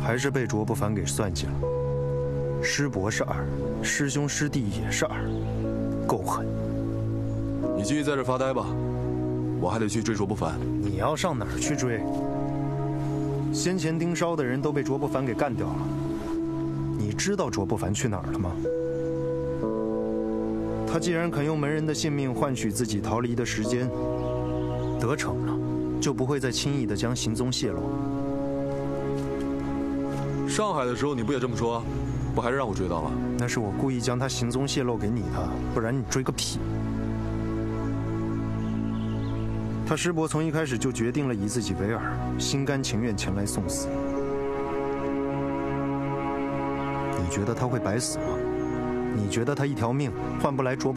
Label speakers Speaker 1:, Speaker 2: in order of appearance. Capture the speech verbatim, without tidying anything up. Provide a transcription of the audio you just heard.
Speaker 1: 还是被卓不凡给算计了。师伯是二，师兄师弟也是二，够狠。
Speaker 2: 你继续在这发呆吧，我还得去追卓不凡。
Speaker 1: 你要上哪儿去追？先前盯梢的人都被卓不凡给干掉了。你知道卓不凡去哪儿了吗？他既然肯用门人的性命换取自己逃离的时间，得逞了，就不会再轻易的将行踪泄露。
Speaker 2: 上海的时候你不也这么说？不还是让我追到了？
Speaker 1: 那是我故意将他行踪泄露给你的，不然你追个屁！他师伯从一开始就决定了以自己为饵，心甘情愿前来送死。你觉得他会白死吗？你觉得他一条命换不来卓